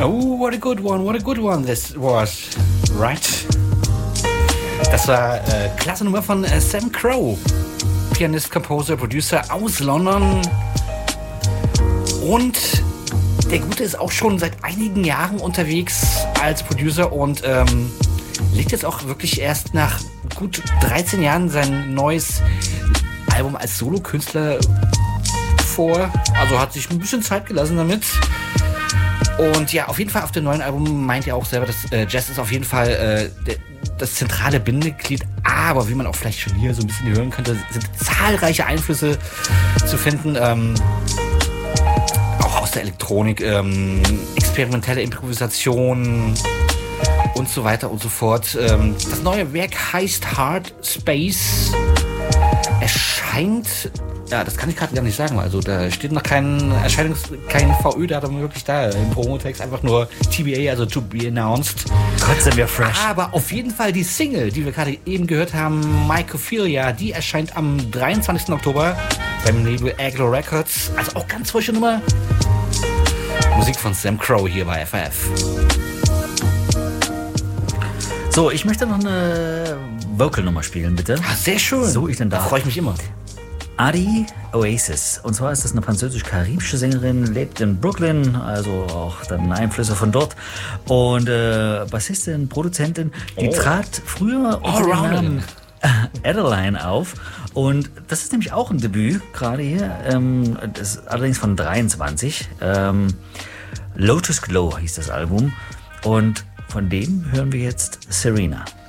Oh, what a good one this was. Right. Das war klasse Nummer von Sam Crow. Pianist, Composer, Producer aus London. Und der Gute ist auch schon seit einigen Jahren unterwegs als Producer und legt jetzt auch wirklich erst nach gut 13 Jahren sein neues Album als Solokünstler vor. Also hat sich ein bisschen Zeit gelassen damit. Und ja, auf jeden Fall auf dem neuen Album meint er auch selber, dass Jazz ist auf jeden Fall das zentrale Bindeglied. Aber wie man auch vielleicht schon hier so ein bisschen hören könnte, sind zahlreiche Einflüsse zu finden. Auch aus der Elektronik, experimentelle Improvisation und so weiter und so fort. Das neue Werk heißt Hard Space. Erscheint, ja, das kann ich gerade gar nicht sagen. Also da steht noch kein VÖ-Datum wirklich da. Im Promotext einfach nur TBA, also to be announced. Gott, sind wir fresh. Aber auf jeden Fall die Single, die wir gerade eben gehört haben, Mycophilia, die erscheint am 23. Oktober beim Label Aglo Records. Also auch ganz frische Nummer. Musik von Sam Crow hier bei FF. So, ich möchte noch eine Vocal-Nummer spielen, bitte. Ah, sehr schön. So, ich denn da. Da freue ich mich immer. Adi Oasis. Und zwar ist das eine französisch-karibische Sängerin, lebt in Brooklyn, also auch dann Einflüsse von dort. Und Bassistin, Produzentin, die trat früher unter dem Namen Adeline auf. Und das ist nämlich auch ein Debüt, gerade hier. Das ist allerdings von 23. Lotus Glow hieß das Album. Und von dem hören wir jetzt Serena.